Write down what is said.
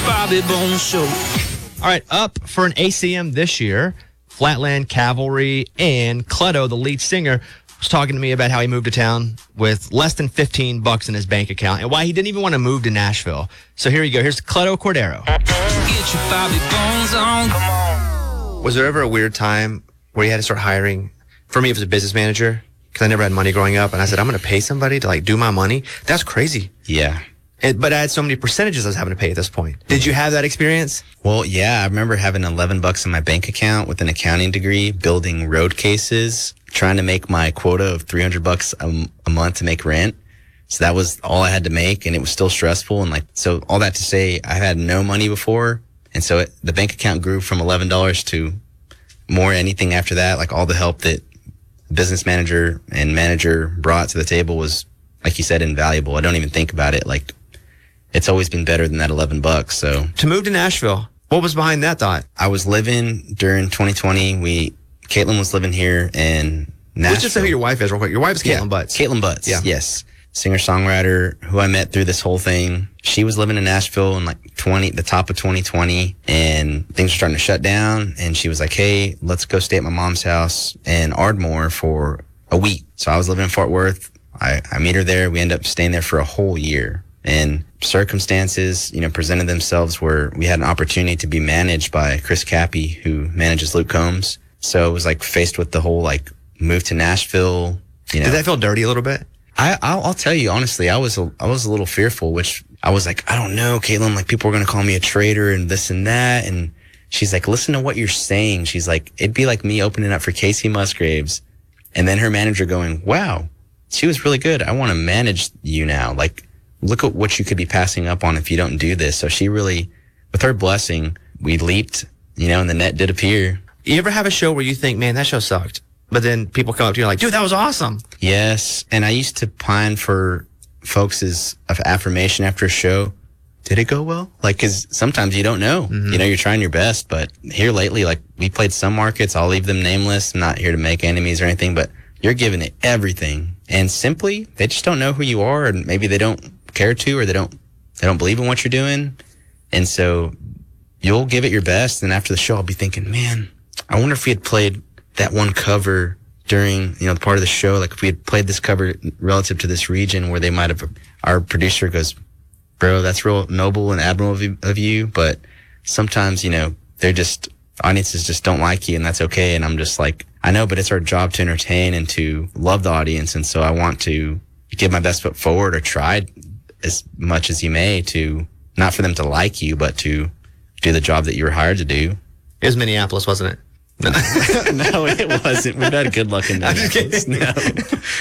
Bobby Bones Show. All right, up for an ACM this year, Flatland Cavalry, and Cleto, the lead singer, was talking to me about how he moved to town with less than $15 in his bank account and why he didn't even want to move to Nashville. So here you go. Here's Cleto Cordero. Get your Bobby Bones on. Come on. Was there ever a weird time where you had to start hiring? For me, it was a business manager because I never had money growing up. And I said, I'm going to pay somebody to like do my money. That's crazy. Yeah. But I had so many percentages I was having to pay at this point. Did you have that experience? Well, yeah, I remember having $11 in my bank account with an accounting degree, building road cases, trying to make my quota of $300 a month to make rent. So that was all I had to make, and it was still stressful. And so all that to say, I had no money before. And so the bank account grew from $11 to more anything after that. Like all the help that business manager and manager brought to the table was, like you said, invaluable. I don't even think about it. Like, it's always been better than that $11. So to move to Nashville, what was behind that thought? I was living during 2020. Caitlin was living here in Nashville. Let's just say who your wife is real quick. Your wife is Caitlin Butts. Caitlin Butts. Yeah. Yes. Singer-songwriter who I met through this whole thing. She was living in Nashville in the top of 2020, and things were starting to shut down. And she was like, hey, let's go stay at my mom's house in Ardmore for a week. So I was living in Fort Worth. I meet her there. We end up staying there for a whole year. And circumstances, presented themselves where we had an opportunity to be managed by Chris Cappy, who manages Luke Combs. So it was faced with the whole move to Nashville. Did that feel dirty a little bit? I'll tell you honestly, I was a little fearful, which I was like, I don't know, Caitlin, people are going to call me a traitor and this and that. And she's like, listen to what you're saying. She's like, it'd be like me opening up for Casey Musgraves and then her manager going, wow, she was really good. I want to manage you now. Look at what you could be passing up on if you don't do this. So she really, with her blessing, we leaped, and the net did appear. You ever have a show where you think, man, that show sucked? But then people come up to you like, dude, that was awesome. Yes. And I used to pine for folks' affirmation after a show. Did it go well? Because sometimes you don't know. Mm-hmm. You're trying your best. But here lately, we played some markets. I'll leave them nameless. I'm not here to make enemies or anything, but you're giving it everything. And simply, they just don't know who you are, and maybe they don't care to, or they don't believe in what you're doing. And so you'll give it your best. And after the show, I'll be thinking, man, I wonder if we had played that one cover during, the part of the show, if we had played this cover relative to this region where they might have, our producer goes, bro, that's real noble and admirable of you. But sometimes, they're just, audiences just don't like you, and that's okay. And I'm just like, I know, but it's our job to entertain and to love the audience. And so I want to give my best foot forward, or try as much as you may, to not for them to like you, but to do the job that you were hired to do. It was Minneapolis, wasn't it? No, it wasn't. We've had good luck in Minneapolis. No.